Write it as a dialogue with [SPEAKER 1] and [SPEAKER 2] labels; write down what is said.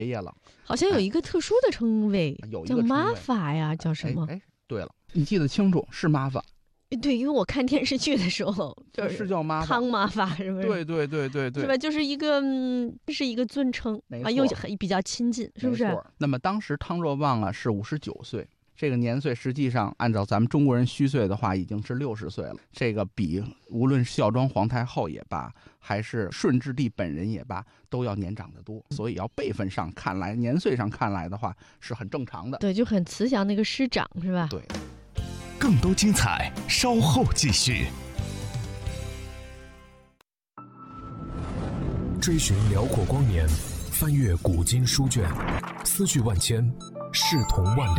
[SPEAKER 1] 爷爷了。
[SPEAKER 2] 好像有一个特殊的称谓，叫妈法呀，叫什么？
[SPEAKER 1] 对了，你记得清楚，是妈法。
[SPEAKER 2] 对，因为我看电视剧的时候，
[SPEAKER 1] 是叫妈法，
[SPEAKER 2] 汤妈法是不是？
[SPEAKER 1] 对，
[SPEAKER 2] 是吧？就是一个，是一个尊称啊，又比较亲近，是不是？
[SPEAKER 1] 那么当时汤若望啊是59岁，这个年岁实际上按照咱们中国人虚岁的话，已经是60岁了。这个比无论是孝庄皇太后也罢，还是顺治帝本人也罢，都要年长得多。所以要辈分上看来，年岁上看来的话，是很正常的。
[SPEAKER 2] 对，就很慈祥那个师长是吧？
[SPEAKER 1] 对。
[SPEAKER 3] 更多精彩，稍后继续。追寻辽阔光年，翻阅古今书卷，思绪万千，视同万里。